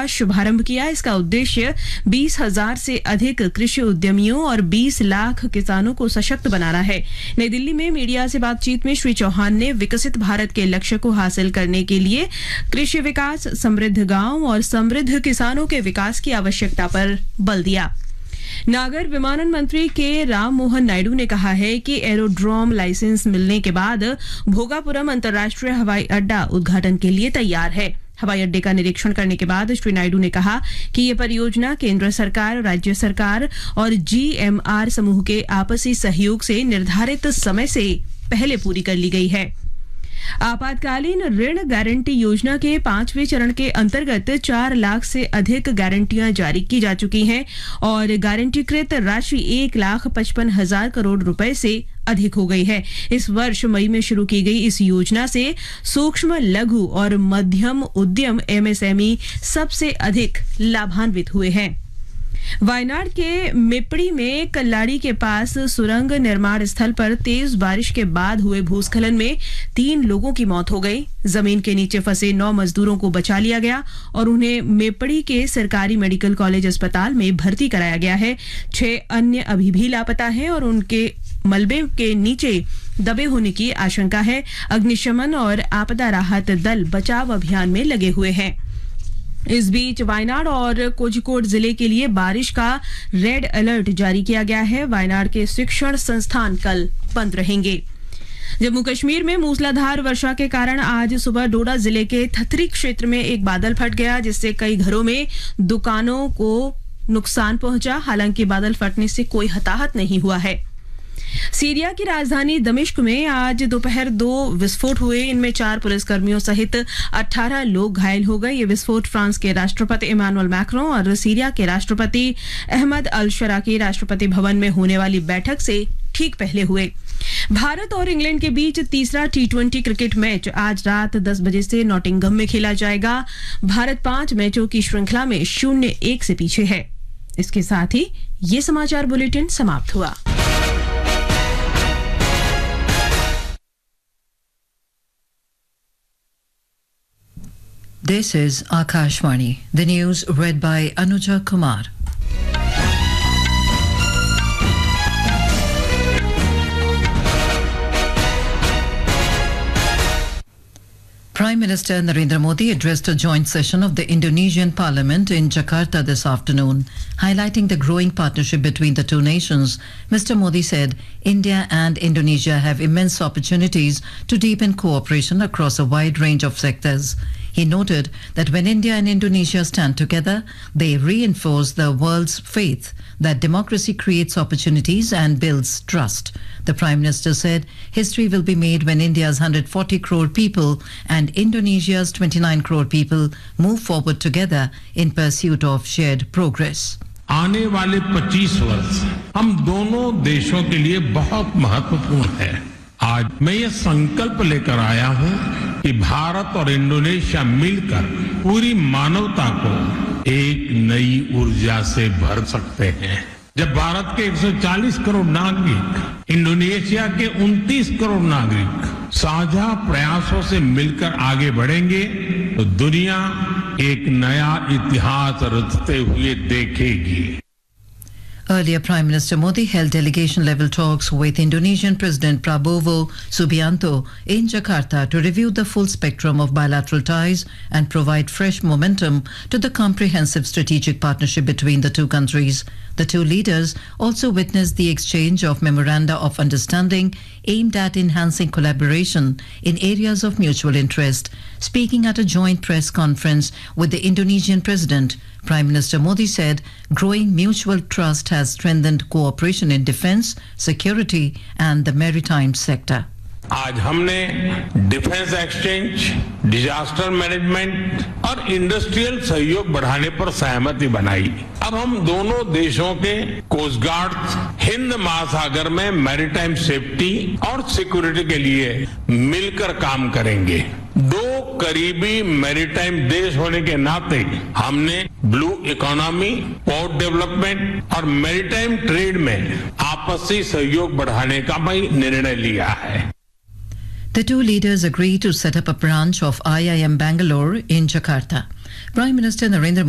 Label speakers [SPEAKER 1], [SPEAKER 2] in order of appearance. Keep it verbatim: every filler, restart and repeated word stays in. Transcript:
[SPEAKER 1] का शुभारंभ किया। इसका उद्देश्य बीस हजार से अधिक कृषि उद्यमियों और बीस लाख किसानों को सशक्त बनाना है। नई दिल्ली में मीडिया से बातचीत में श्री चौहान ने विकसित भारत के लक्ष्य को हासिल करने के लिए कृषि विकास, समृद्ध गांव और समृद्ध किसानों के विकास की आवश्यकता पर बल दिया। नागर विमानन मंत्री के राम मोहन नायडू ने कहा है कि एरोड्रोम लाइसेंस मिलने के बाद भोगापुरम अंतर्राष्ट्रीय हवाई अड्डा उद्घाटन के लिए तैयार है। हवाई अड्डे का निरीक्षण करने के बाद श्री नायडू ने कहा कि ये परियोजना केंद्र सरकार, राज्य सरकार और जीएमआर समूह के आपसी सहयोग से निर्धारित समय से पहले पूरी कर ली गई है। आपातकालीन ऋण गारंटी योजना के पांचवें चरण के अंतर्गत चार लाख से अधिक गारंटियां जारी की जा चुकी हैं और गारंटीकृत राशि एक लाख पचपन हजार करोड़ रुपए से अधिक हो गई है। इस वर्ष मई में शुरू की गई इस योजना से सूक्ष्म, लघु और मध्यम उद्यम एमएसएमई सबसे अधिक लाभान्वित हुए हैं। वायनाड के मेपड़ी में कल्लाड़ी के पास सुरंग निर्माण स्थल पर तेज बारिश के बाद हुए भूस्खलन में तीन लोगों की मौत हो गई। जमीन के नीचे फंसे नौ मजदूरों को बचा लिया गया और उन्हें मेपड़ी के सरकारी मेडिकल कॉलेज अस्पताल में भर्ती कराया गया है। छह अन्य अभी भी लापता हैं और उनके मलबे के नीचे दबे होने की आशंका है। अग्निशमन और आपदा राहत दल बचाव अभियान में लगे हुए हैं। इस बीच वायनाड और कोझिकोड जिले के लिए बारिश का रेड अलर्ट जारी किया गया है। वायनाड के शिक्षण संस्थान कल बंद रहेंगे। जम्मू कश्मीर में मूसलाधार वर्षा के कारण आज सुबह डोडा जिले के थथरी क्षेत्र में एक बादल फट गया, जिससे कई घरों में दुकानों को नुकसान पहुंचा। हालांकि बादल फटने से कोई हताहत नहीं हुआ है। सीरिया की राजधानी दमिश्क में आज दोपहर दो विस्फोट हुए। इनमें चार पुलिसकर्मियों सहित अठारह लोग घायल हो गए। ये विस्फोट फ्रांस के राष्ट्रपति इमानुएल मैक्रों और सीरिया के राष्ट्रपति अहमद अल शरा के राष्ट्रपति भवन में होने वाली बैठक से ठीक पहले हुए। भारत और इंग्लैंड के बीच तीसरा टी ट्वेंटी क्रिकेट मैच आज रात दस बजे से नॉटिंघम में खेला जाएगा। भारत पांच मैचों की श्रृंखला में शून्य एक से पीछे है। इसके साथ ही ये समाचार बुलेटिन समाप्त हुआ।
[SPEAKER 2] This is Akashvani. The news read by Anuja Kumar. Prime Minister Narendra Modi addressed a joint session of the Indonesian Parliament in Jakarta this afternoon, highlighting the growing partnership between the two nations. Mister Modi said India and Indonesia have immense opportunities to deepen cooperation across a wide range of sectors. He noted that when India and Indonesia stand together, they reinforce the world's faith that democracy creates opportunities and builds trust. The Prime Minister said history will be made when India's one hundred forty crore people and Indonesia's twenty-nine crore people move forward together in pursuit of shared progress.
[SPEAKER 3] आने वाले पच्चीस वर्ष हम दोनों देशों के लिए बहुत महत्वपूर्ण है। आज मैं ये संकल्प लेकर आया हूं कि भारत और इंडोनेशिया मिलकर पूरी मानवता को एक नई ऊर्जा से भर सकते हैं। जब भारत के एक सौ चालीस करोड़ नागरिक, इंडोनेशिया के उनतीस करोड़ नागरिक साझा प्रयासों से मिलकर आगे बढ़ेंगे तो दुनिया एक नया इतिहास रचते हुए देखेगी।
[SPEAKER 2] Earlier, Prime Minister Modi held delegation-level talks with Indonesian President Prabowo Subianto in Jakarta to review the full spectrum of bilateral ties and provide fresh momentum to the comprehensive strategic partnership between the two countries. The two leaders also witnessed the exchange of memoranda of understanding aimed at enhancing collaboration in areas of mutual interest. Speaking at a joint press conference with the Indonesian President, Prime Minister Modi said growing mutual trust has strengthened cooperation in defense, security and the maritime sector.
[SPEAKER 3] आज हमने defence exchange, disaster management और industrial सहयोग बढ़ाने पर सहमति बनाई। अब हम दोनों देशों के कोस्ट गार्ड हिंद महासागर में मैरीटाइम सेफ्टी और सिक्योरिटी के लिए मिलकर काम करेंगे। दो करीबी मैरीटाइम देश होने के नाते हमने ब्लू इकोनॉमी, पोर्ट डेवलपमेंट और मैरीटाइम ट्रेड में आपसी सहयोग बढ़ाने का भी निर्णय लिया है।
[SPEAKER 2] The two leaders agreed to set up a branch of I I M Bangalore in Jakarta. Prime Minister Narendra